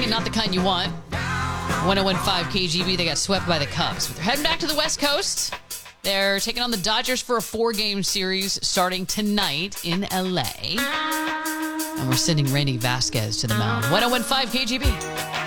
not the kind you want. 101.5 KGB, they got swept by the Cubs. But they're heading back to the West Coast. They're taking on the Dodgers for a 4-game series starting tonight in L.A. And we're sending Randy Vasquez to the mound. 101.5 KGB.